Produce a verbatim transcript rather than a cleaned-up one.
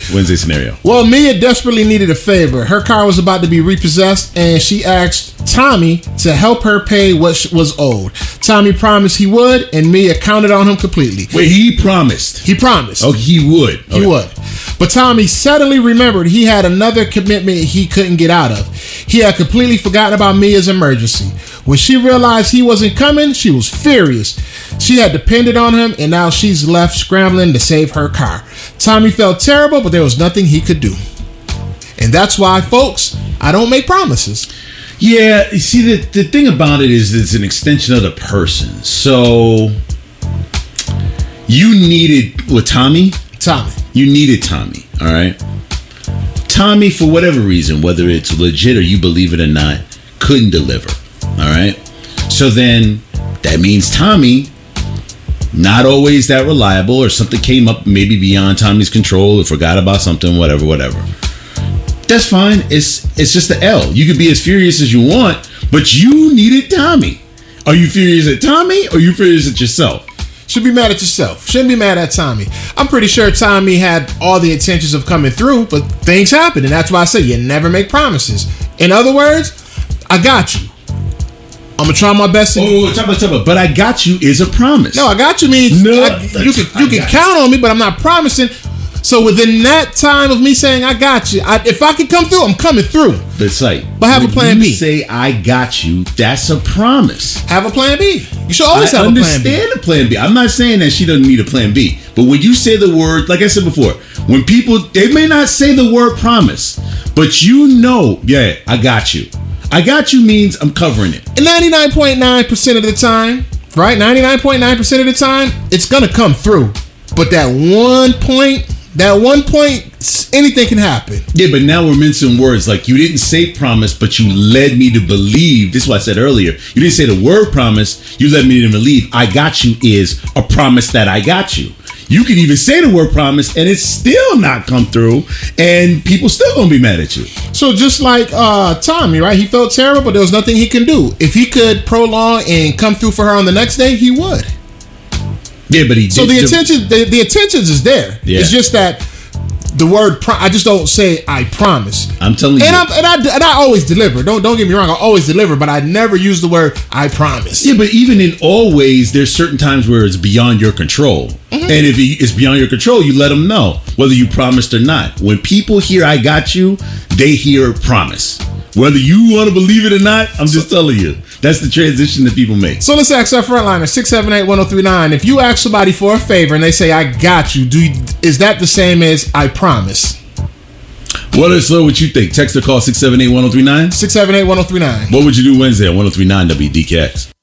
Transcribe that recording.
Wednesday scenario. Well, Mia desperately needed a favor. Her car was about to be repossessed, and she asked Tommy to help her pay what was owed. Tommy promised he would, and Mia counted on him completely. Wait, he promised. He promised. Oh, he would. He Okay. would. But Tommy suddenly remembered he had another commitment he couldn't get out of. He had completely forgotten about Mia's emergency. When she realized he wasn't coming, she was furious. She had depended on him, and now she's left scrambling to save her car. Tommy felt terrible, but there was nothing he could do. And that's why, folks, I don't make promises. Yeah, you see, the, the thing about it is it's an extension of the person. So, you needed, with Tommy? Tommy. You needed Tommy, all right? Tommy, for whatever reason, whether it's legit or you believe it or not, couldn't deliver, all right? So then, that means Tommy, not always that reliable, or something came up maybe beyond Tommy's control, or forgot about something, whatever, whatever. That's fine. It's it's just the L. You could be as furious as you want, but you needed Tommy. Are you furious at Tommy, or are you furious at yourself? Should be mad at yourself. Shouldn't be mad at Tommy. I'm pretty sure Tommy had all the intentions of coming through, but things happen, and that's why I say you never make promises. In other words, I got you. I'm gonna try my best. To- oh, talk about, talk about, but I got you is a promise. No, I got you means no, I, you can you can count on me, but I'm not promising. So within that time of me saying I got you, I, if I can come through, I'm coming through. That's like, but have a plan you B. Say I got you. That's a promise. Have a plan B. You should always I have a plan B. understand a plan B. I'm not saying that she doesn't need a plan B, but when you say the word, like I said before, when people they may not say the word promise, but you know, yeah, I got you. I got you means I'm covering it. And ninety-nine point nine percent of the time, right? ninety-nine point nine percent of the time, it's gonna come through. But that one point. That one point, anything can happen. Yeah, but now we're mincing words. Like, you didn't say promise, but you led me to believe. This is what I said earlier. You didn't say the word promise. You led me to believe I got you is a promise that I got you. You can even say the word promise and it's still not come through, and people still gonna be mad at you. So just like uh, Tommy, right? He felt terrible, but there was nothing he can do. If he could prolong and come through for her on the next day, he would. Yeah, but he did. So the intention, the, the intentions is there. Yeah. It's just that the word, pro- I just don't say I promise. I'm telling you, and, I'm, and I and I always deliver. Don't don't get me wrong. I always deliver, but I never use the word I promise. Yeah, but even in always, there's certain times where it's beyond your control, mm-hmm. and if it's beyond your control, you let them know whether you promised or not. When people hear "I got you," they hear promise. Whether you want to believe it or not, I'm just telling you. That's the transition that people make. So let's ask our frontliner, six seven eight, one oh three nine. If you ask somebody for a favor and they say, I got you, do you, is that the same as I promise? What is so what you think? Text or call six seven eight, one oh three nine? six seven eight, one oh three nine. What would you do Wednesday on one oh three nine W D K X?